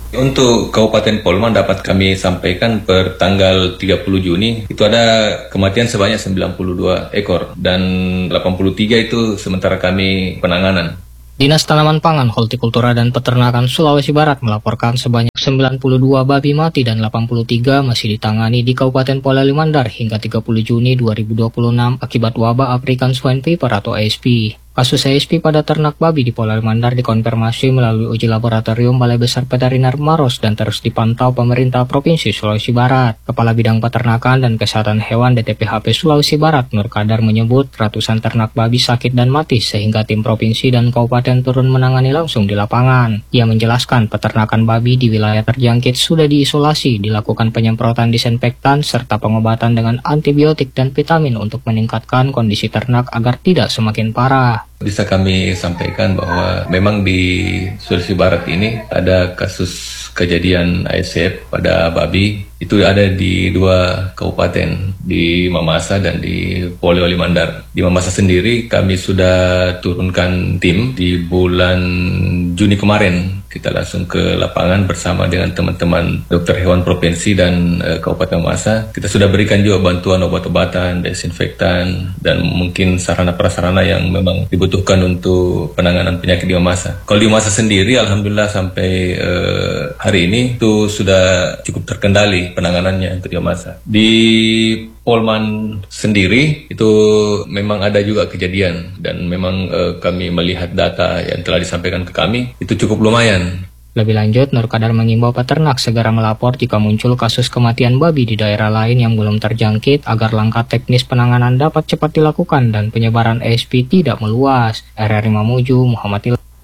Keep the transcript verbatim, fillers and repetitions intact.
Untuk Kabupaten Polman dapat kami sampaikan per tanggal tiga puluh Juni itu ada kematian sebanyak sembilan puluh dua ekor dan delapan puluh tiga itu sementara kami penanganan. Dinas Tanaman Pangan, Hortikultura dan Peternakan Sulawesi Barat melaporkan sebanyak sembilan puluh dua babi mati dan delapan puluh tiga masih ditangani di Kabupaten Polewali Mandar hingga tiga puluh Juni dua ribu dua puluh enam akibat wabah African Swine Fever atau A S P. Kasus A S P pada ternak babi di Polewali Mandar dikonfirmasi melalui uji laboratorium Balai Besar Veteriner Maros dan terus dipantau pemerintah Provinsi Sulawesi Barat. Kepala Bidang Peternakan dan Kesehatan Hewan D T P H P Sulawesi Barat, Nur Kadar menyebut ratusan ternak babi sakit dan mati sehingga tim provinsi dan kabupaten turun menangani langsung di lapangan. Ia menjelaskan peternakan babi di wilayah terjangkit sudah diisolasi, dilakukan penyemprotan disinfektan serta pengobatan dengan antibiotik dan vitamin untuk meningkatkan kondisi ternak agar tidak semakin parah. Bisa kami sampaikan bahwa memang di Sulawesi Barat ini ada kasus kejadian A S F pada babi. Itu ada di dua kabupaten, di Mamasa dan di Polewali Mandar. Di Mamasa sendiri kami sudah turunkan tim di bulan Juni kemarin. Kita langsung ke lapangan bersama dengan teman-teman dokter hewan provinsi dan e, Kabupaten Mamasa. Kita sudah berikan juga bantuan obat-obatan, desinfektan, dan mungkin sarana-prasarana yang memang dibutuhkan untuk penanganan penyakit di Mamasa. Kalau di Mamasa sendiri, alhamdulillah sampai e, hari ini itu sudah cukup terkendali penanganannya untuk di Mamasa. Di Polman sendiri itu memang ada juga kejadian dan memang e, kami melihat data yang telah disampaikan ke kami itu cukup lumayan. Lebih lanjut, Nur Kadar mengimbau peternak segera melapor jika muncul kasus kematian babi di daerah lain yang belum terjangkit agar langkah teknis penanganan dapat cepat dilakukan dan penyebaran A S P tidak meluas. R R I Mamuju, Muhammad Il